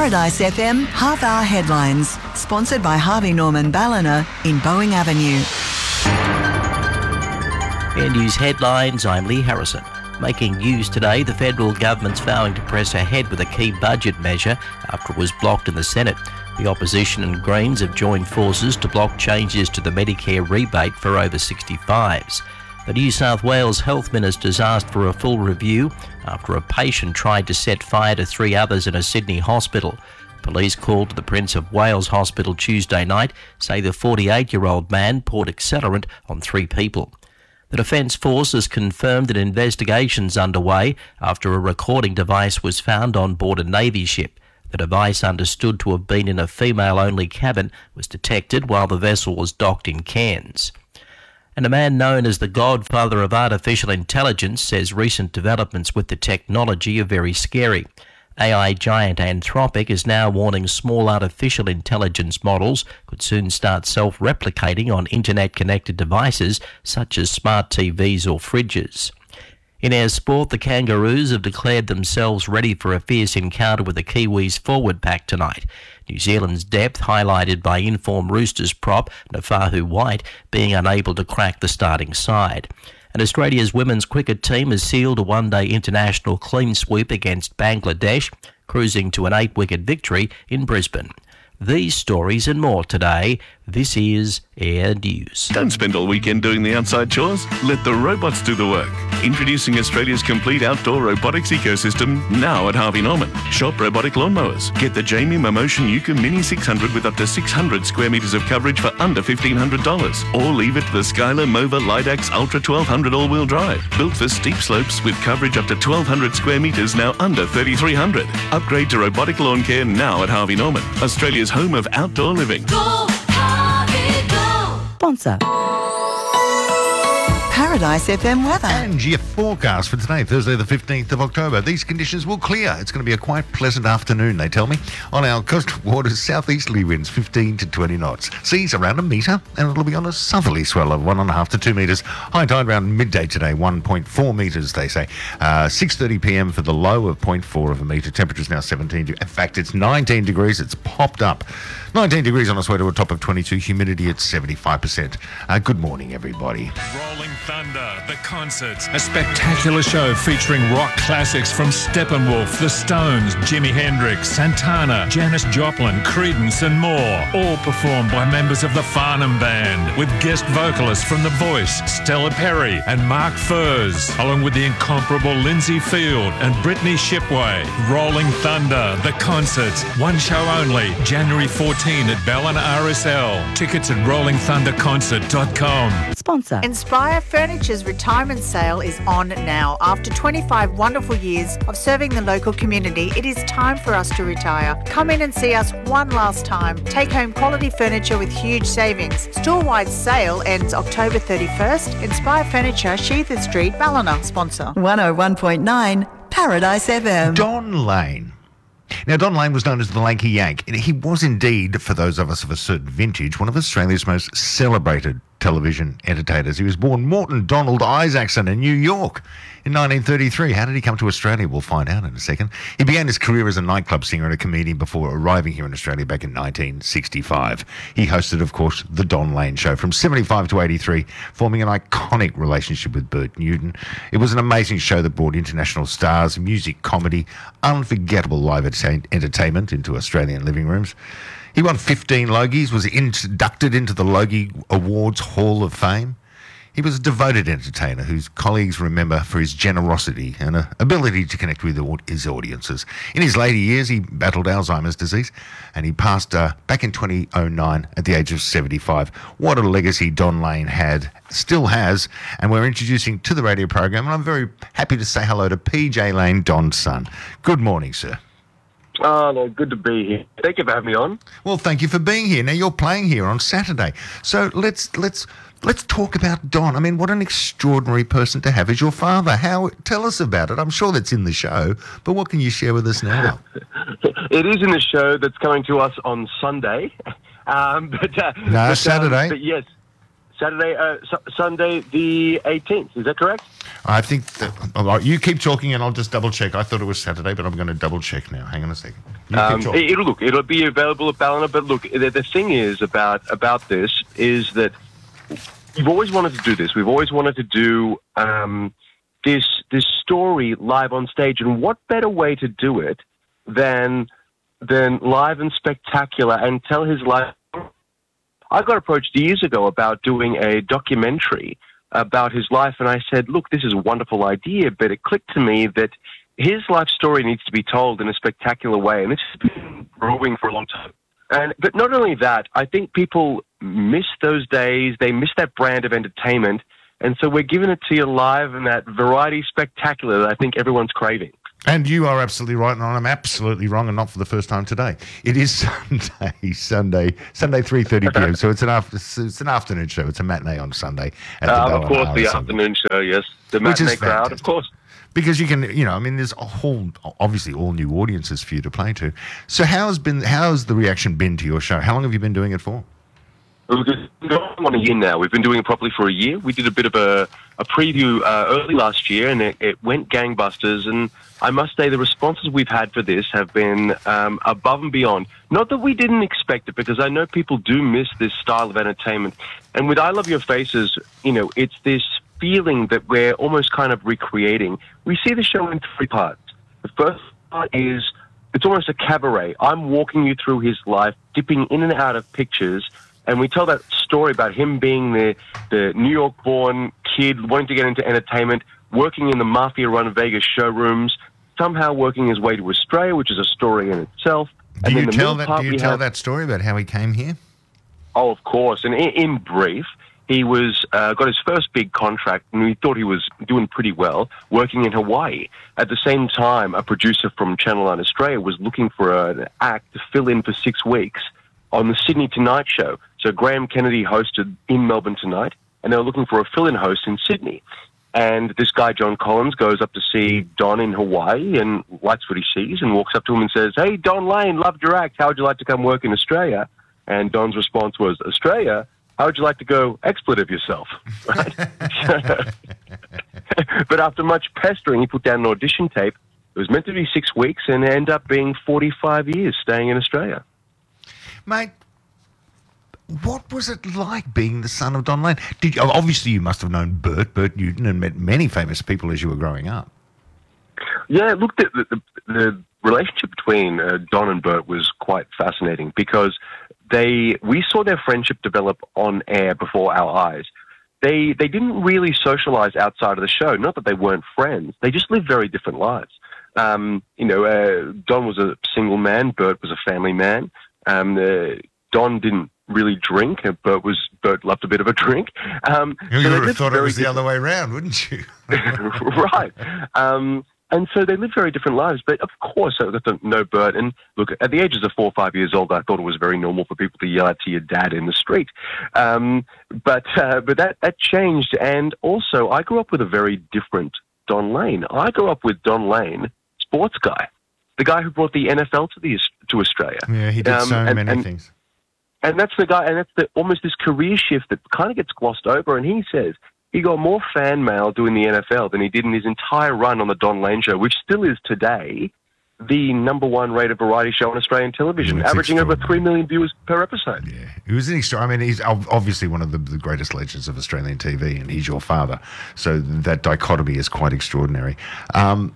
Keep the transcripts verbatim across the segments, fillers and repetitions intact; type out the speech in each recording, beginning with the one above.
Paradise F M Half-Hour Headlines, sponsored by Harvey Norman Ballina in Boeing Avenue. Air News headlines, I'm Lee Harrison. Making news today, the federal government's vowing to press ahead with a key budget measure after it was blocked in the Senate. The opposition and Greens have joined forces to block changes to the Medicare rebate for over sixty-fives. The New South Wales Health Minister's asked for a full review after a patient tried to set fire to three others in a Sydney hospital. Police called to the Prince of Wales Hospital Tuesday night say the forty-eight-year-old man poured accelerant on three people. The Defence Force has confirmed an investigation's underway after a recording device was found on board a Navy ship. The device, understood to have been in a female-only cabin, was detected while the vessel was docked in Cairns. And a man known as the godfather of artificial intelligence says recent developments with the technology are very scary. A I giant Anthropic is now warning small artificial intelligence models could soon start self-replicating on internet-connected devices such as smart T Vs or fridges. In our sport, the Kangaroos have declared themselves ready for a fierce encounter with the Kiwis forward pack tonight. New Zealand's depth highlighted by in-form Roosters prop Nafahu White being unable to crack the starting side. And Australia's women's cricket team has sealed a one-day international clean sweep against Bangladesh, cruising to an eight-wicket victory in Brisbane. These stories and more today. This is Air News. Don't spend all weekend doing the outside chores. Let the robots do the work. Introducing Australia's complete outdoor robotics ecosystem now at Harvey Norman. Shop robotic lawnmowers. Get the Jamie Momotion Yuka Mini six hundred with up to six hundred square metres of coverage for under fifteen hundred dollars. Or leave it to the Skylar Mova Lidax Ultra twelve hundred all-wheel drive. Built for steep slopes with coverage up to twelve hundred square metres, now under thirty-three hundred. Upgrade to robotic lawn care now at Harvey Norman, Australia's home of outdoor living. Go, Harvey, go! Sponsor. Paradise F M weather. And your forecast for today, Thursday the fifteenth of October. These conditions will clear. It's going to be a quite pleasant afternoon, they tell me. On our coastal waters, southeasterly winds fifteen to twenty knots. Seas around a metre, and it'll be on a southerly swell of one and a half to two metres. High tide around midday today, one point four metres, they say. Uh, six thirty p m for the low of zero point four of a metre. Temperature's now seventeen. De- in fact, it's nineteen degrees. It's popped up. nineteen degrees on its way to a top of twenty-two. Humidity at seventy-five percent. Uh, good morning, everybody. Rolling Thunder, the concerts. A spectacular show featuring rock classics from Steppenwolf, The Stones, Jimi Hendrix, Santana, Janis Joplin, Creedence and more. All performed by members of the Farnham Band, with guest vocalists from The Voice, Stella Perry and Mark Furze, along with the incomparable Lindsay Field and Brittany Shipway. Rolling Thunder, the concerts. One show only, January fourteenth at Ballina R S L. Tickets at rolling thunder concert dot com. Sponsor. Inspire Furniture's retirement sale is on now. After twenty-five wonderful years of serving the local community, it is time for us to retire. Come in and see us one last time. Take home quality furniture with huge savings. Store-wide sale ends October thirty-first. Inspire Furniture, Sheether Street, Ballina. Sponsor. one oh one point nine Paradise F M. Don Lane. Now, Don Lane was known as the Lanky Yank. He was indeed, for those of us of a certain vintage, one of Australia's most celebrated television entertainers. He was born Morton Donald Isaacson in New York in nineteen thirty-three. How did he come to Australia? We'll find out in a second. He began his career as a nightclub singer and a comedian before arriving here in Australia back in nineteen sixty-five. He hosted, of course, The Don Lane Show from seventy-five to eighty-three, forming an iconic relationship with Bert Newton. It was an amazing show that brought international stars, music, comedy, unforgettable live entertainment into Australian living rooms. He won fifteen Logies, was inducted into the Logie Awards Hall of Fame. He was a devoted entertainer whose colleagues remember for his generosity and uh, ability to connect with his audiences. In his later years, he battled Alzheimer's disease, and he passed uh, back in two thousand nine at the age of seventy-five. What a legacy Don Lane had, still has, and we're introducing to the radio program, and I'm very happy to say hello to P J Lane, Don's son. Good morning, sir. Oh, no, good to be here. Thank you for having me on. Well, thank you for being here. Now, you're playing here on Saturday. So let's let's let's talk about Don. I mean, what an extraordinary person to have as your father. How? Tell us about it. I'm sure that's in the show, but what can you share with us now? It is in the show that's coming to us on Sunday. Um, but uh, No, but, Saturday. Um, but yes, Saturday, uh, su- Sunday the eighteenth. Is that correct? I think that, all right, you keep talking and I'll just double check. I thought it was Saturday, but I'm going to double check now. Hang on a second. You Um, keep talking. it, it'll look. It'll be available at Ballina. But look, the, the thing is about about this is that we've always wanted to do this. We've always wanted to do um, this this story live on stage, and what better way to do it than than live and spectacular and tell his life. I got approached years ago about doing a documentary about his life, and I said, look, this is a wonderful idea, but it clicked to me that his life story needs to be told in a spectacular way, and this has been brewing for a long time. And but not only that, I think people miss those days, they miss that brand of entertainment, and so we're giving it to you live in that variety spectacular that I think everyone's craving. And you are absolutely right, and I'm absolutely wrong, and not for the first time today. It is Sunday, Sunday, Sunday, three thirty p.m. So it's an after, it's an afternoon show. It's a matinee on Sunday. At the Uh, Ballina of course, the Harbour. afternoon show, yes. The Which is matinee crowd, of fantastic. course. Because you can, you know, I mean, there's a whole, obviously, all new audiences for you to play to. So how's been, how's the reaction been to your show? How long have you been doing it for? We've been going on a year now. We've been doing it properly for a year. We did a bit of a, a preview uh, early last year, and it, it went gangbusters. And I must say the responses we've had for this have been um, above and beyond. Not that we didn't expect it, because I know people do miss this style of entertainment. And with I Love Your Faces, you know, it's this feeling that we're almost kind of recreating. We see the show in three parts. The first part is it's almost a cabaret. I'm walking you through his life, dipping in and out of pictures, and we tell that story about him being the, the New York-born kid wanting to get into entertainment, working in the mafia-run Vegas showrooms, somehow working his way to Australia, which is a story in itself. Do And you then the tell middle that? part Do you we tell have- that story about how he came here? Oh, of course. And in, in brief, he was uh, got his first big contract, and we thought he was doing pretty well, working in Hawaii. At the same time, a producer from Channel nine Australia was looking for an act to fill in for six weeks on the Sydney Tonight Show. So Graham Kennedy hosted in Melbourne tonight, and they were looking for a fill-in host in Sydney. And this guy, John Collins, goes up to see Don in Hawaii and likes what he sees and walks up to him and says, "Hey, Don Lane, loved your act. How would you like to come work in Australia?" And Don's response was, "Australia? How would you like to go expletive yourself?" Right? But after much pestering, he put down an audition tape. It was meant to be six weeks and ended up being forty-five years staying in Australia. Mate, what was it like being the son of Don Lane? Did you, obviously, you must have known Bert, Bert Newton, and met many famous people as you were growing up. Yeah, look, the, the, the relationship between uh, Don and Bert was quite fascinating because they we saw their friendship develop on air before our eyes. They they didn't really socialize outside of the show. Not that they weren't friends. They just lived very different lives. Um, you know, uh, Don was a single man. Bert was a family man. Um, uh, Don didn't really drink. Uh, Bert was Bert loved a bit of a drink. Um, You so they would have lived thought it very was the different- other way around, wouldn't you? right. Um, and so they lived very different lives. But of course, I got to know Bert. And look, at the ages of four or five years old, I thought it was very normal for people to yell out to your dad in the street. Um, but uh, but that, that changed. And also, I grew up with a very different Don Lane. I grew up with Don Lane, sports guy, the guy who brought the N F L to the to Australia. Yeah, he did Um, so and- many and- things. And that's the guy, and that's the, almost this career shift that kind of gets glossed over. And he says he got more fan mail doing the N F L than he did in his entire run on the Don Lane Show, which still is today the number one rated variety show on Australian television, It's averaging over extraordinary. three million viewers per episode. Yeah, he was an extra. I mean, he's ob- obviously one of the, the greatest legends of Australian T V, and he's your father. So that dichotomy is quite extraordinary. Um,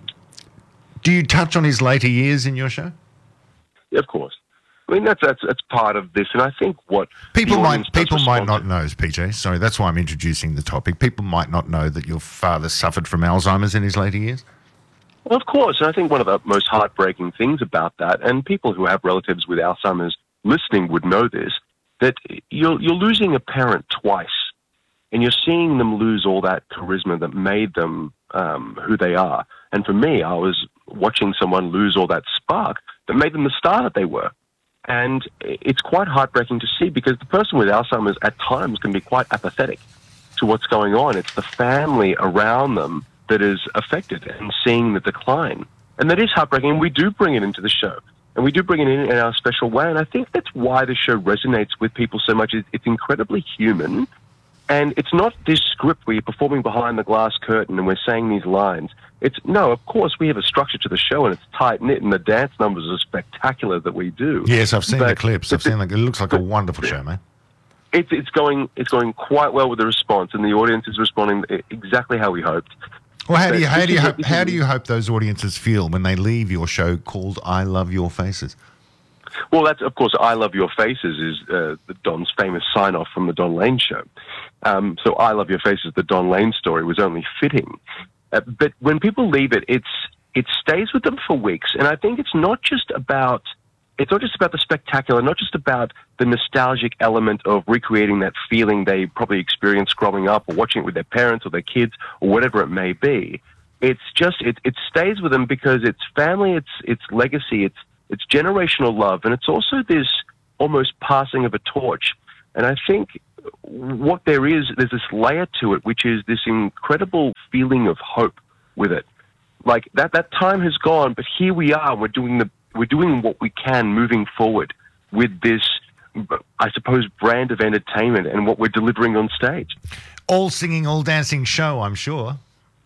do you touch on his later years in your show? Yeah, of course. I mean, that's, that's, that's part of this. And I think what People the might audience does people might respond not to- know, P J. Sorry, that's why I'm introducing the topic. People might not know that your father suffered from Alzheimer's in his later years. Well, of course. And I think one of the most heartbreaking things about that, and people who have relatives with Alzheimer's listening would know this, that you're, you're losing a parent twice. And you're seeing them lose all that charisma that made them um, who they are. And for me, I was watching someone lose all that spark that made them the star that they were. And it's quite heartbreaking to see because the person with Alzheimer's at times can be quite apathetic to what's going on. It's the family around them that is affected and seeing the decline. And that is heartbreaking. And we do bring it into the show. And we do bring it in in our special way. And I think that's why the show resonates with people so much. It's incredibly human. And it's not this script where you're performing behind the glass curtain and we're saying these lines. It's, no, of course, we have a structure to the show and it's tight-knit and the dance numbers are spectacular that we do. Yes, I've seen But the clips. I've seen like it looks like a wonderful show, mate. It's, it's going it's going quite well with the response, and the audience is responding exactly how we hoped. Well, how do you But how this do you is- hope, this how is- do you hope those audiences feel when they leave your show called "I Love Your Faces"? Well, that's, of course, I Love Your Faces is uh, the Don's famous sign-off from the Don Lane show. Um, so I Love Your Faces, the Don Lane story, was only fitting. Uh, but when people leave it, it's it stays with them for weeks. And I think it's not just about it's not just about the spectacular, not just about the nostalgic element of recreating that feeling they probably experienced growing up or watching it with their parents or their kids or whatever it may be. It's just, it, it stays with them because it's family, it's it's legacy, it's it's generational love, and it's also this almost passing of a torch. And I think what there is, there's this layer to it, which is this incredible feeling of hope with it. Like that, that time has gone, but here we are. We're doing the, we're doing what we can moving forward with this, I suppose, brand of entertainment and what we're delivering on stage. All singing, all dancing show, I'm sure.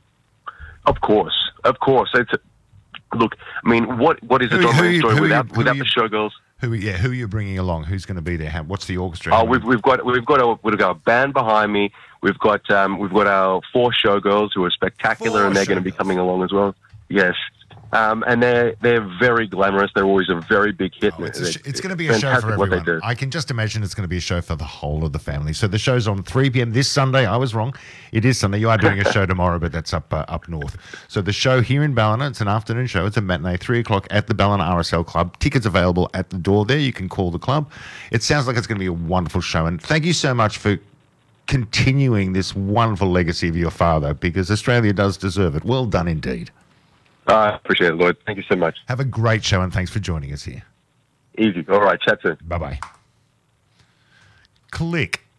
Of course, of course. It's a, look, I mean, what what is a Who- Don who Lane you- story who you- without who without you- the showgirls? Who, yeah, who are you bringing along? Who's going to be there? How, what's the orchestra? Oh, we've we've got we've got a we've got a band behind me. We've got um, we've got our four showgirls who are spectacular, Four and they're going to be showgirls. coming along as well. Yes, um, and they're they're very glamorous. They're always a very big hit. Oh, it's a sh- They're- it's going to be a show fantastic for what they everyone. do. I can just imagine it's going to be a show for the whole of the family. So the show's on three p.m. this Sunday. I was wrong. It is Sunday. You are doing a show tomorrow, but that's up uh, up north. So the show here in Ballina, it's an afternoon show. It's a matinee, three o'clock at the Ballina R S L Club. Tickets available at the door there. You can call the club. It sounds like it's going to be a wonderful show. And thank you so much for continuing this wonderful legacy of your father, because Australia does deserve it. Well done indeed. I appreciate it, Lloyd. Thank you so much. Have a great show, and thanks for joining us here. Easy. All right. Chat soon. Bye-bye. Click.